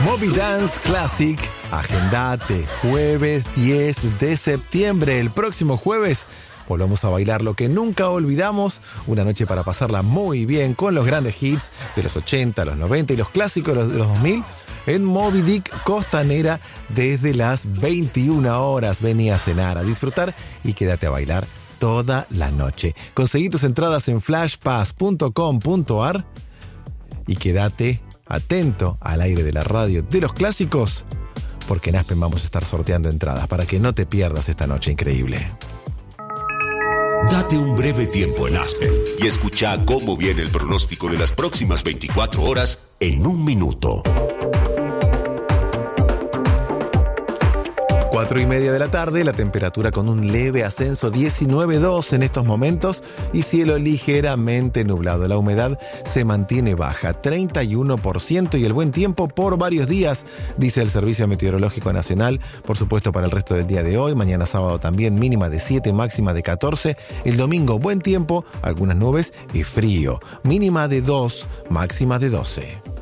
Moby Dance Classic, agendate, jueves 10 de septiembre, el próximo jueves. Volvamos a bailar lo que nunca olvidamos, una noche para pasarla muy bien con los grandes hits de los 80, los 90 y los clásicos de los 2000 en Moby Dick Costanera desde las 21 horas. Vení a cenar, a disfrutar y quédate a bailar toda la noche. Conseguí tus entradas en flashpass.com.ar y quédate atento al aire de la radio de los clásicos, porque en Aspen vamos a estar sorteando entradas para que no te pierdas esta noche increíble. Date un breve tiempo en Aspen y escucha cómo viene el pronóstico de las próximas 24 horas en un minuto. 4:30 de la tarde, la temperatura con un leve ascenso, 19,2 en estos momentos y cielo ligeramente nublado. La humedad se mantiene baja, 31% y el buen tiempo por varios días, dice el Servicio Meteorológico Nacional. Por supuesto, para el resto del día de hoy, mañana sábado también mínima de 7, máxima de 14. El domingo buen tiempo, algunas nubes y frío, mínima de 2, máxima de 12.